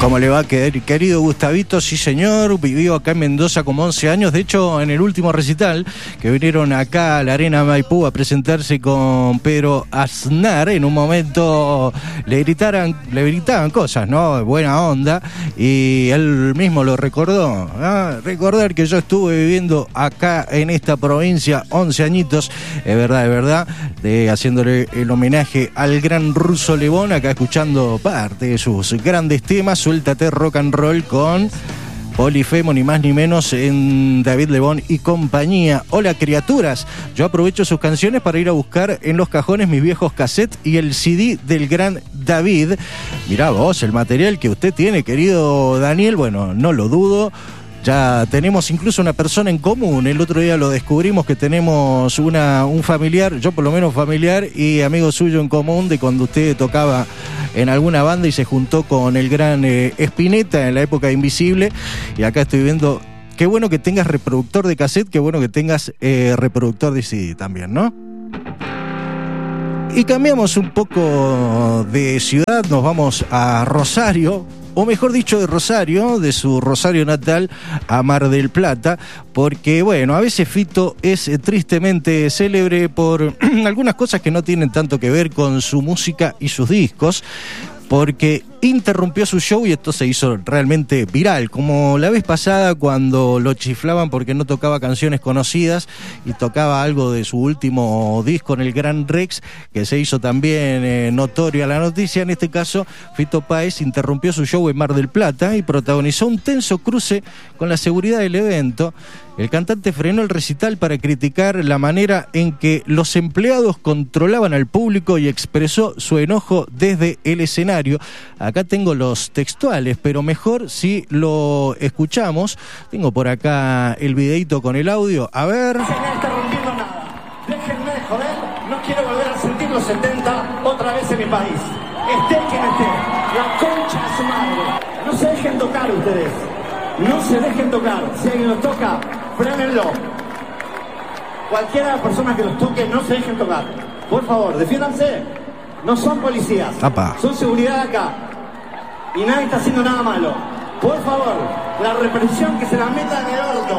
¿Cómo le va, querido Gustavito? Sí, señor, vivió acá en Mendoza como 11 años. De hecho, en el último recital que vinieron acá a la Arena Maipú a presentarse con Pedro Aznar, en un momento le gritaban cosas, ¿no? Buena onda, y él mismo lo recordó. Recordar que yo estuve viviendo acá en esta provincia 11 añitos, es verdad, haciéndole el homenaje al gran Ruso Lebón, acá escuchando parte de sus grandes temas. Suéltate rock and roll con Polifemo, ni más ni menos, en David Lebón y compañía. Hola, criaturas. Yo aprovecho sus canciones para ir a buscar en los cajones mis viejos cassettes y el CD del gran David. Mirá vos, el material que usted tiene, querido Daniel. Bueno, no lo dudo. Ya tenemos incluso una persona en común. El otro día lo descubrimos que tenemos un familiar, yo por lo menos familiar, y amigo suyo en común de cuando usted tocaba en alguna banda y se juntó con el gran Spinetta en la época de Invisible. Y acá estoy viendo, qué bueno que tengas reproductor de cassette, qué bueno que tengas reproductor de CD también, ¿no? Y cambiamos un poco de ciudad, nos vamos a Rosario, o mejor dicho, de Rosario, de su Rosario natal, a Mar del Plata, porque, bueno, a veces Fito es tristemente célebre por algunas cosas que no tienen tanto que ver con su música y sus discos, porque interrumpió su show y esto se hizo realmente viral, como la vez pasada cuando lo chiflaban porque no tocaba canciones conocidas y tocaba algo de su último disco en el Gran Rex, que se hizo también notoria la noticia. En este caso, Fito Páez interrumpió su show en Mar del Plata y protagonizó un tenso cruce con la seguridad del evento. El cantante frenó el recital para criticar la manera en que los empleados controlaban al público y expresó su enojo desde el escenario. Acá tengo los textuales, pero mejor si lo escuchamos. Tengo por acá el videito con el audio. A ver. No está rompiendo nada. Déjenme de joder. No quiero volver a sentir los 70 otra vez en mi país. Esté quien esté. La concha de su madre. No se dejen tocar ustedes. No se dejen tocar. Si alguien los toca, frénenlo. Cualquiera de las personas que los toque, no se dejen tocar. Por favor, defiéndanse. No son policías. Apa. Son seguridad acá. Y nadie está haciendo nada malo. Por favor, la represión que se la meta en el orto.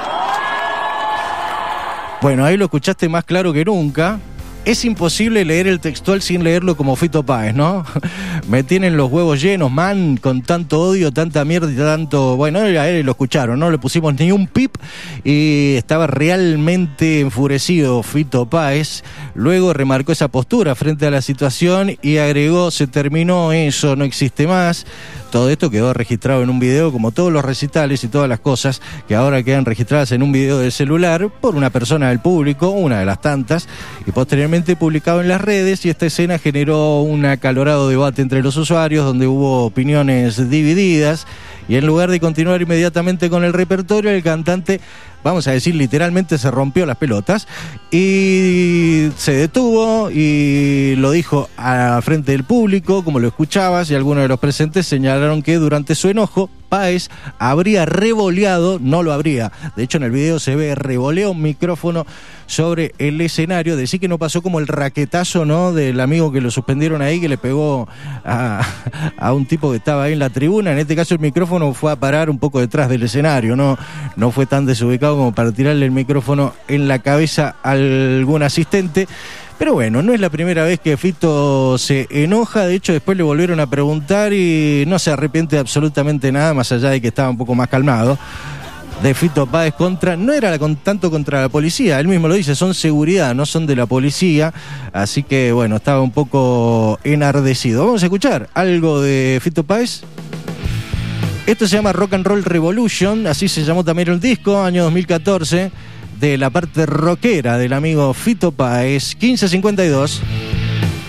Bueno, ahí lo escuchaste más claro que nunca. Es imposible leer el textual sin leerlo como Fito Páez, ¿no? Me tienen los huevos llenos, man, con tanto odio, tanta mierda y tanto... Bueno, a él lo escucharon, no le pusimos ni un pip y estaba realmente enfurecido Fito Páez. Luego remarcó esa postura frente a la situación y agregó: se terminó eso, no existe más. Todo esto quedó registrado en un video, como todos los recitales y todas las cosas que ahora quedan registradas en un video del celular por una persona del público, una de las tantas, y posteriormente publicado en las redes. Y esta escena generó un acalorado debate entre los usuarios, donde hubo opiniones divididas. Y en lugar de continuar inmediatamente con el repertorio, el cantante, vamos a decir, literalmente se rompió las pelotas y se detuvo y lo dijo a frente del público, como lo escuchabas, y algunos de los presentes señalaron que durante su enojo Páez habría revoleado, no lo habría, de hecho en el video se ve, revolea un micrófono sobre el escenario. Decir que no pasó como el raquetazo, ¿no?, del amigo que lo suspendieron ahí, que le pegó a un tipo que estaba ahí en la tribuna. En este caso el micrófono fue a parar un poco detrás del escenario, no fue tan desubicado como para tirarle el micrófono en la cabeza a algún asistente. Pero bueno, no es la primera vez que Fito se enoja. De hecho, después le volvieron a preguntar y no se arrepiente de absolutamente nada, más allá de que estaba un poco más calmado. De Fito Páez no era tanto contra la policía, él mismo lo dice, son seguridad, no son de la policía. Así que bueno, estaba un poco enardecido. Vamos a escuchar algo de Fito Páez. Esto se llama Rock and Roll Revolution, así se llamó también el disco, año 2014, de la parte rockera del amigo Fito Páez. 15:52.